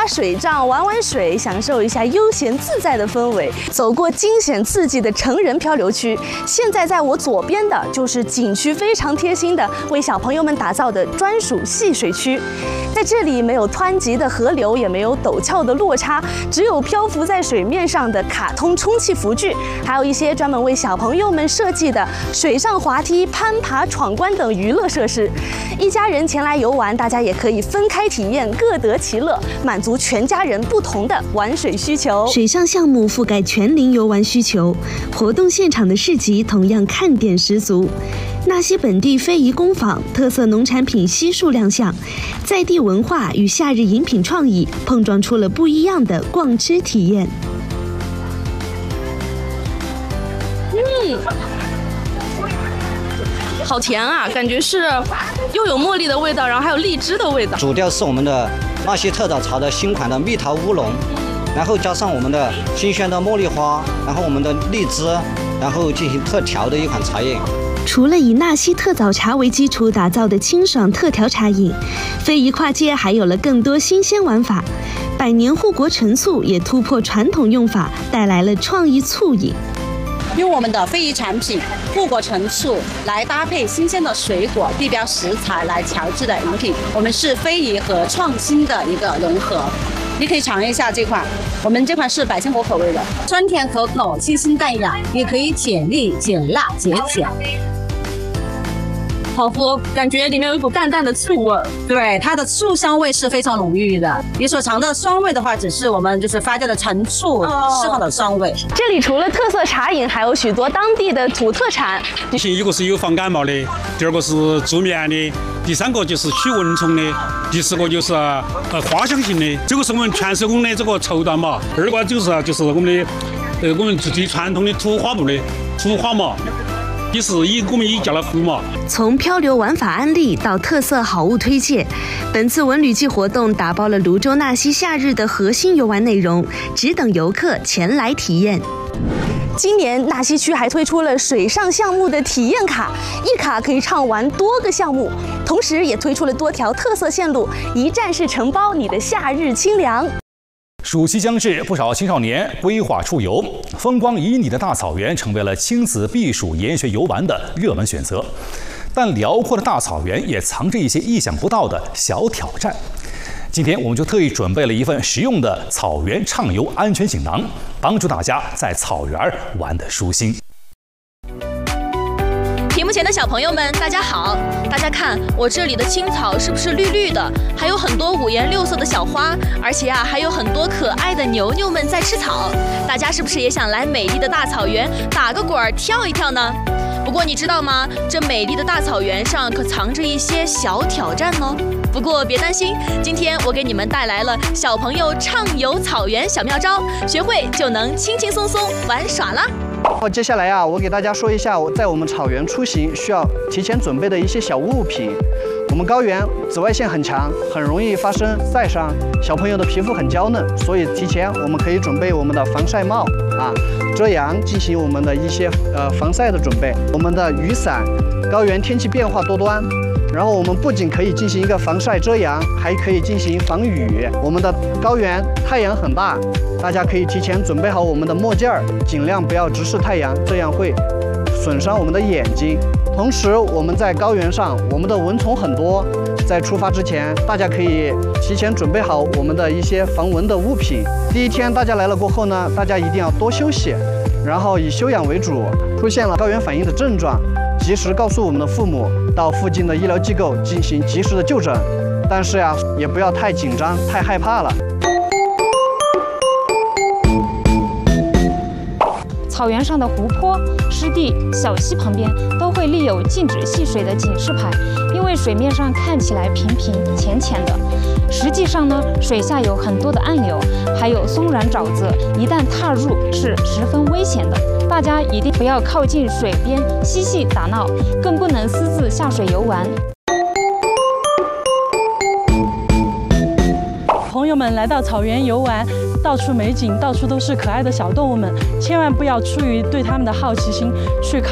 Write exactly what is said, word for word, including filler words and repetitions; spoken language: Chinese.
水仗、玩玩水，享受一下悠闲自在的氛围。走过惊险刺激的成人漂流区，现在在我左边的就是景区非常贴心的为小朋友们打造的专属戏水区。在这里没有湍急的河流，也没有陡峭的落差，只有漂浮在水面上的卡通充气浮具，还有一些专门为小朋友们设计的水上滑梯、攀爬、闯关等娱乐设施。一家人前来游玩，大家也可以分开体验，各得其乐，满足全家人不同的玩水需求。 水上项目覆盖全龄游玩需求，活动现场的市集同样看点十足。纳西本地非遗工坊特色农产品悉数亮相，在地文化与夏日饮品创意碰撞出了不一样的逛吃体验。 嗯，好甜啊，感觉是又有茉莉的味道，然后还有荔枝的味道。 主调是我们的纳西特早茶的新款的蜜桃乌龙，然后加上我们的新鲜的茉莉花，然后我们的荔枝，然后进行特调的一款茶叶。 除了以纳西特早茶为基础打造的清爽特调茶饮，非遗跨界还有了更多新鲜玩法。百年护国陈醋也突破传统用法，带来了创意醋饮。 用我们的非遗产品护国陈醋来搭配新鲜的水果、地标食材来调制的饮品，我们是非遗和创新的一个融合。你可以尝一下这款，我们这款是百香果口味的，酸甜可口，清新淡雅，也可以解腻、解辣、解碱。 好喝，感觉里面有一股淡淡的醋味。 对，它的醋香味是非常浓郁的。你所尝的酸味的话，只是我们就是发酵的陈醋释放的酸味。 这里除了特色茶饮，还有许多当地的土特产。 一个是有防感冒的，第二个是助眠的，第三个就是驱蚊虫的，第四个就是呃花香型的。这个是我们全手工的这个绸缎嘛。二个就是就是我们的呃我们最传统的土花布的土花嘛。也是以我们以叫了胡嘛。 从漂流玩法安利到特色好物推介，本次文旅季活动打包了泸州纳西夏日的核心游玩内容，只等游客前来体验。 今年纳西区还推出了水上项目的体验卡，一卡可以畅玩多个项目，同时也推出了多条特色线路，一站式承包你的夏日清凉。 暑期将至，不少青少年规划出游，风光旖旎的大草原成为了亲子避暑研学游玩的热门选择。但辽阔的大草原也藏着一些意想不到的小挑战。今天我们就特意准备了一份实用的草原畅游安全锦囊，帮助大家在草原玩得舒心。 屏幕前的小朋友们，大家好！大家看，我这里的青草是不是绿绿的？还有很多五颜六色的小花，而且啊，还有很多可爱的牛牛们在吃草。大家是不是也想来美丽的大草原打个滚儿、跳一跳呢？不过你知道吗？这美丽的大草原上可藏着一些小挑战哦。不过别担心，今天我给你们带来了小朋友畅游草原小妙招，学会就能轻轻松松玩耍啦。 好，接下来啊，我给大家说一下我在我们草原出行需要提前准备的一些小物品。我们高原紫外线很强，很容易发生晒伤，小朋友的皮肤很娇嫩，所以提前我们可以准备我们的防晒帽啊，遮阳，进行我们的一些呃防晒的准备。我们的雨伞，高原天气变化多端。然后我们不仅可以进行一个防晒遮阳，还可以进行防雨。我们的高原太阳很大，大家可以提前准备好我们的墨镜儿，尽量不要直视太阳，这样会损伤我们的眼睛。同时，我们在高原上，我们的蚊虫很多，在出发之前，大家可以提前准备好我们的一些防蚊的物品。第一天大家来了过后呢，大家一定要多休息，然后以休养为主。出现了高原反应的症状，及时告诉我们的父母，到附近的医疗机构进行及时的就诊。但是呀，也不要太紧张、太害怕了。 草原上的湖泊、湿地、小溪旁边都会立有禁止戏水的警示牌，因为水面上看起来平平浅浅的，实际上呢，水下有很多的暗流，还有松软沼泽，一旦踏入是十分危险的。大家一定不要靠近水边嬉戏打闹，更不能私自下水游玩。 朋友们来到草原游玩，到处美景，到处都是可爱的小动物们，千万不要出于对它们的好奇心去靠。